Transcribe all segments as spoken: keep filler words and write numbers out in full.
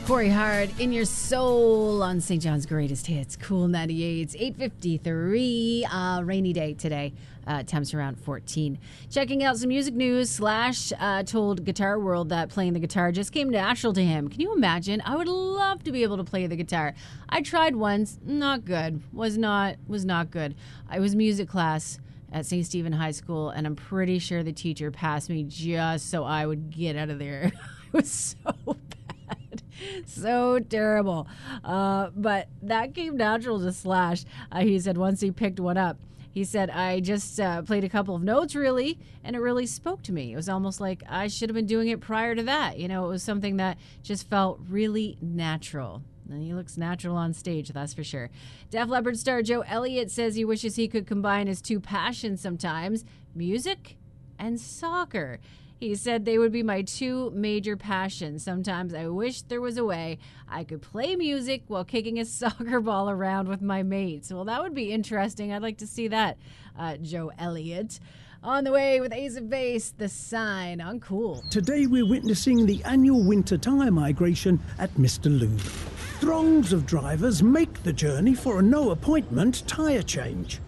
Corey Hart, In Your Soul on Saint John's Greatest Hits. Cool ninety-eight, eight fifty-three. Uh, rainy day today. Uh, temps around fourteen. Checking out some music news. Slash uh, told Guitar World that playing the guitar just came natural to him. Can you imagine? I would love to be able to play the guitar. I tried once. Not good. Was not, was not good. I was music class at Saint Stephen High School, and I'm pretty sure the teacher passed me just so I would get out of there. It was so bad. So terrible. Uh, but that came natural to Slash. Uh, he said once he picked one up, he said, I just uh, played a couple of notes, really, and it really spoke to me. It was almost like I should have been doing it prior to that. You know, it was something that just felt really natural. And he looks natural on stage, that's for sure. Def Leppard star Joe Elliott says he wishes he could combine his two passions sometimes, music and soccer. He said they would be my two major passions. Sometimes I wish there was a way I could play music while kicking a soccer ball around with my mates. Well, that would be interesting. I'd like to see that, uh, Joe Elliott. On the way with Ace of Base, The Sign on Cool. Today we're witnessing the annual winter tyre migration at Mister Lube. Throngs of drivers make the journey for a no-appointment tyre change.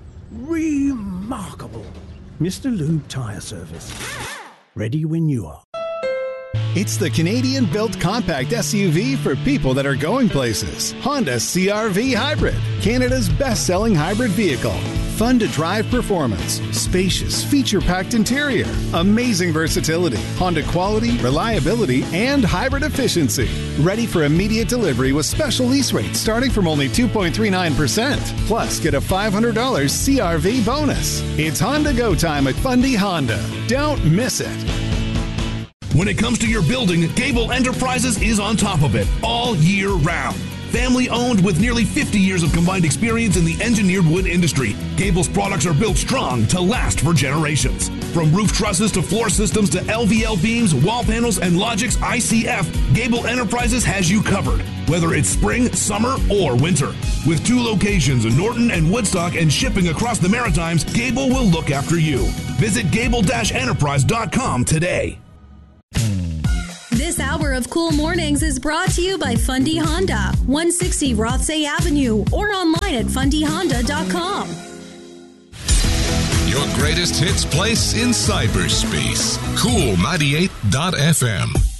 Remarkable. Mister Lube Tyre Service. Ready when you are. It's the Canadian-built compact S U V for people that are going places. Honda C R V Hybrid, Canada's best-selling hybrid vehicle. Fun-to-drive performance, spacious, feature-packed interior, amazing versatility, Honda quality, reliability, and hybrid efficiency. Ready for immediate delivery with special lease rates starting from only two point three nine percent. Plus, get a five hundred dollars C R V bonus. It's Honda Go time at Fundy Honda. Don't miss it. When it comes to your building, Gable Enterprises is on top of it all year round. Family owned with nearly fifty years of combined experience in the engineered wood industry, Gable's products are built strong to last for generations. From roof trusses to floor systems to L V L beams, wall panels, and Logix I C F, Gable Enterprises has you covered, whether it's spring, summer, or winter. With two locations in Norton and Woodstock and shipping across the Maritimes, Gable will look after you. Visit gable dash enterprise dot com today. This hour of Cool Mornings is brought to you by Fundy Honda, one sixty Rothsay Avenue, or online at fundy honda dot com. Your greatest hits place in cyberspace. Cool ninety-eight dot f m.